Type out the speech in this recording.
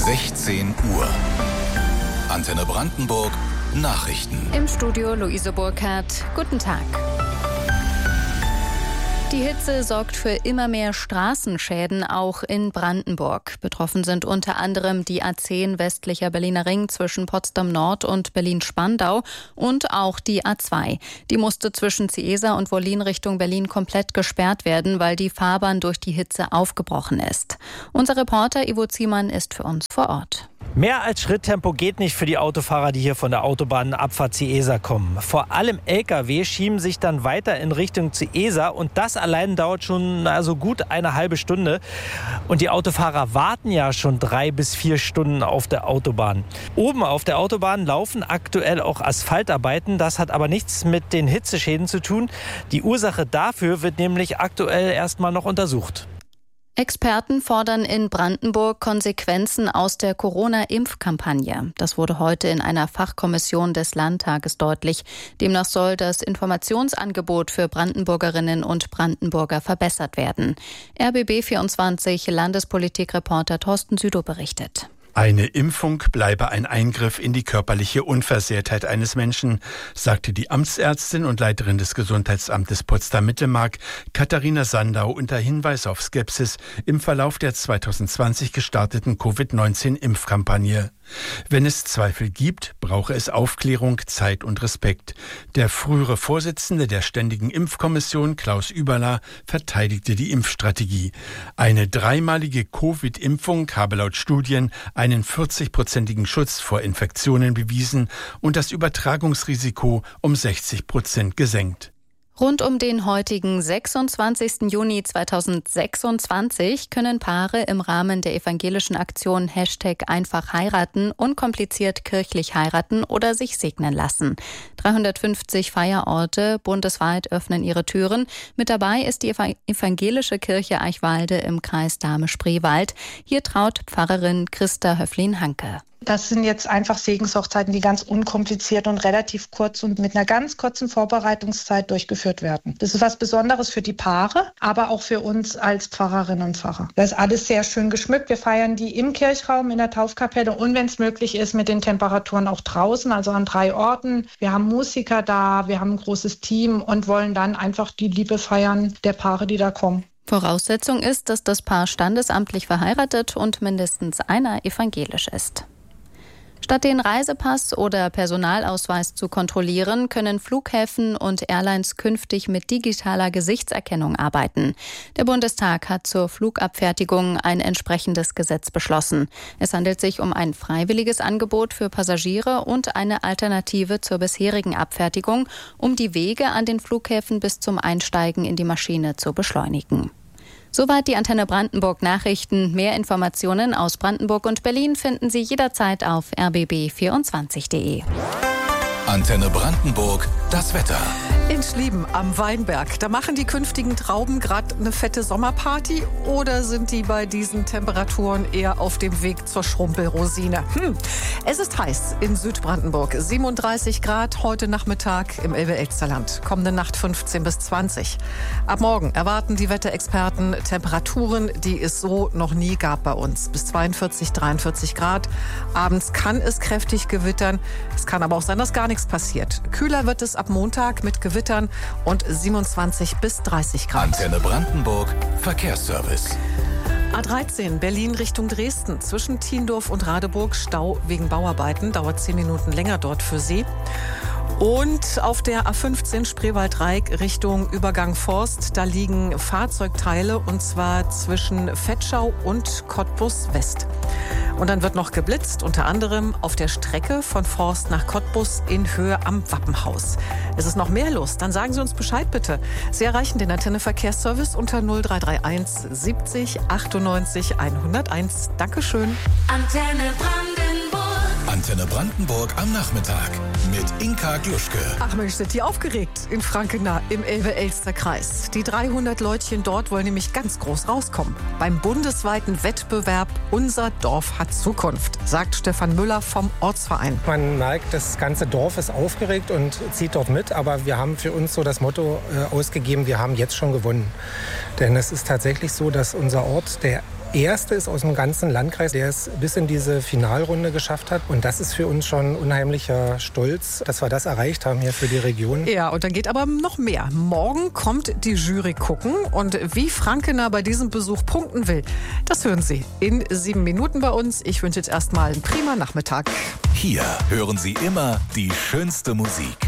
16 Uhr. Antenne Brandenburg Nachrichten. Im Studio Luise Burkhardt. Guten Tag. Die Hitze sorgt für immer mehr Straßenschäden, auch in Brandenburg. Betroffen sind unter anderem die A10 westlicher Berliner Ring zwischen Potsdam Nord und Berlin-Spandau und auch die A2. Die musste zwischen Ciesa und Wollin Richtung Berlin komplett gesperrt werden, weil die Fahrbahn durch die Hitze aufgebrochen ist. Unser Reporter Ivo Ziemann ist für uns vor Ort. Mehr als Schritttempo geht nicht für die Autofahrer, die hier von der Autobahnabfahrt Ciesa kommen. Vor allem Lkw schieben sich dann weiter in Richtung Ciesa und das allein dauert schon gut eine halbe Stunde. Und die Autofahrer warten ja schon 3 bis 4 Stunden auf der Autobahn. Oben auf der Autobahn laufen aktuell auch Asphaltarbeiten. Das hat aber nichts mit den Hitzeschäden zu tun. Die Ursache dafür wird nämlich aktuell erstmal noch untersucht. Experten fordern in Brandenburg Konsequenzen aus der Corona-Impfkampagne. Das wurde heute in einer Fachkommission des Landtages deutlich. Demnach soll das Informationsangebot für Brandenburgerinnen und Brandenburger verbessert werden. RBB24 Landespolitikreporter Thorsten Südow berichtet. Eine Impfung bleibe ein Eingriff in die körperliche Unversehrtheit eines Menschen, sagte die Amtsärztin und Leiterin des Gesundheitsamtes Potsdam-Mittelmark Katharina Sandau unter Hinweis auf Skepsis im Verlauf der 2020 gestarteten Covid-19-Impfkampagne. Wenn es Zweifel gibt, brauche es Aufklärung, Zeit und Respekt. Der frühere Vorsitzende der Ständigen Impfkommission, Klaus Überler, verteidigte die Impfstrategie. Eine 3-malige Covid-Impfung habe laut Studien einen 40-prozentigen Schutz vor Infektionen bewiesen und das Übertragungsrisiko um 60% gesenkt. Rund um den heutigen 26. Juni 2026 können Paare im Rahmen der evangelischen Aktion #einfach heiraten unkompliziert kirchlich heiraten oder sich segnen lassen. 350 Feierorte bundesweit öffnen ihre Türen. Mit dabei ist die evangelische Kirche Eichwalde im Kreis Dahme-Spreewald. Hier traut Pfarrerin Christa Höflin-Hanke. Das sind jetzt einfach Segenshochzeiten, die ganz unkompliziert und relativ kurz und mit einer ganz kurzen Vorbereitungszeit durchgeführt werden. Das ist was Besonderes für die Paare, aber auch für uns als Pfarrerinnen und Pfarrer. Das ist alles sehr schön geschmückt. Wir feiern die im Kirchraum, in der Taufkapelle und wenn es möglich ist, mit den Temperaturen auch draußen, also an 3 Orten. Wir haben Musiker da, wir haben ein großes Team und wollen dann einfach die Liebe feiern der Paare, die da kommen. Voraussetzung ist, dass das Paar standesamtlich verheiratet und mindestens einer evangelisch ist. Statt den Reisepass oder Personalausweis zu kontrollieren, können Flughäfen und Airlines künftig mit digitaler Gesichtserkennung arbeiten. Der Bundestag hat zur Flugabfertigung ein entsprechendes Gesetz beschlossen. Es handelt sich um ein freiwilliges Angebot für Passagiere und eine Alternative zur bisherigen Abfertigung, um die Wege an den Flughäfen bis zum Einsteigen in die Maschine zu beschleunigen. Soweit die Antenne Brandenburg Nachrichten. Mehr Informationen aus Brandenburg und Berlin finden Sie jederzeit auf rbb24.de. Antenne Brandenburg, das Wetter. In Schlieben am Weinberg, da machen die künftigen Trauben gerade eine fette Sommerparty oder sind die bei diesen Temperaturen eher auf dem Weg zur Schrumpelrosine? Es ist heiß in Südbrandenburg, 37 Grad heute Nachmittag im Elbe-Elsterland, kommende Nacht 15 bis 20. Ab morgen erwarten die Wetterexperten Temperaturen, die es so noch nie gab bei uns, bis 42, 43 Grad. Abends kann es kräftig gewittern, es kann aber auch sein, dass gar nichts passiert. Kühler wird es ab Montag mit Gewittern und 27 bis 30 Grad. Antenne Brandenburg, Verkehrsservice. A13 Berlin Richtung Dresden. Zwischen Thiendorf und Radeburg Stau wegen Bauarbeiten. Dauert 10 Minuten länger dort für Sie. Und auf der A15 Spreewald-Reik Richtung Übergang Forst, da liegen Fahrzeugteile und zwar zwischen Vetschau und Cottbus West. Und dann wird noch geblitzt, unter anderem auf der Strecke von Forst nach Cottbus in Höhe am Wappenhaus. Es ist noch mehr los, dann sagen Sie uns Bescheid bitte. Sie erreichen den Antenne Verkehrsservice unter 0331 70 98 101. Dankeschön. Antenne Brandenburg am Nachmittag mit Inka Gluschke. Ach Mensch, sind die aufgeregt in Frankenau im Elbe-Elster-Kreis. Die 300 Leutchen dort wollen nämlich ganz groß rauskommen. Beim bundesweiten Wettbewerb Unser Dorf hat Zukunft, sagt Stefan Müller vom Ortsverein. Man merkt, das ganze Dorf ist aufgeregt und zieht dort mit. Aber wir haben für uns so das Motto ausgegeben, wir haben jetzt schon gewonnen. Denn es ist tatsächlich so, dass unser Ort der erste ist aus dem ganzen Landkreis, der es bis in diese Finalrunde geschafft hat. Und das ist für uns schon unheimlicher Stolz, dass wir das erreicht haben hier für die Region. Ja, und dann geht aber noch mehr. Morgen kommt die Jury gucken. Und wie Frankener bei diesem Besuch punkten will, das hören Sie in 7 Minuten bei uns. Ich wünsche jetzt erstmal einen prima Nachmittag. Hier hören Sie immer die schönste Musik.